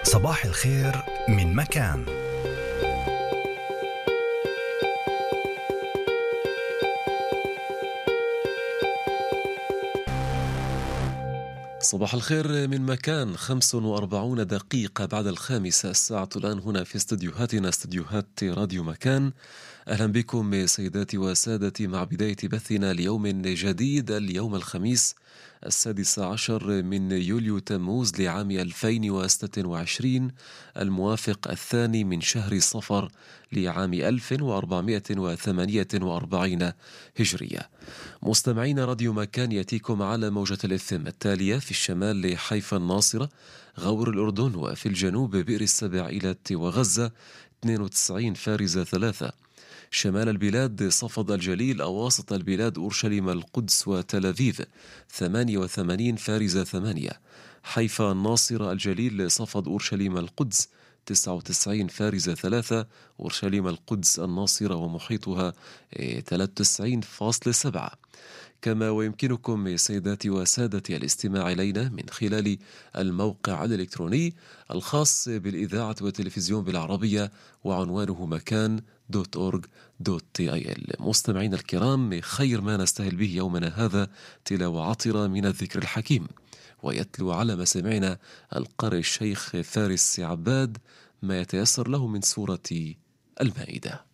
صباح الخير من مكان. صباح الخير من مكان. 45 دقيقة بعد 5 الساعة الآن هنا في استديوهاتنا، استديوهات راديو مكان. أهلا بكم سيداتي وسادتي مع بداية بثنا ليوم جديد، اليوم الخميس 16 من يوليو تموز لعام 2026، الموافق 2 من شهر صفر لعام 1448 هجرية. مستمعين راديو مكان يأتيكم على موجة الإفم التالية: في الشمال حيفا الناصرة، غور الأردن، وفي الجنوب بئر السبع إلى وغزة 92 فارزة 3، شمال البلاد صفد الجليل، أواسط البلاد أورشليم القدس وتل أبيب 88 فارزة 8، حيفا الناصرة الجليل صفد أورشليم القدس 99 فارزة 3، أورشليم القدس الناصرة ومحيطها 93.7. كما ويمكنكم سيداتي وسادتي الاستماع إلينا من خلال الموقع الإلكتروني الخاص بالإذاعة والتلفزيون بالعربية، وعنوانه مكان.org.il. مستمعين الكرام، خير ما نستهل به يومنا هذا تلاوة عطرة من الذكر الحكيم، ويتلو على مسامعنا القارئ الشيخ فارس عباد ما يتيسر له من سورة المائدة.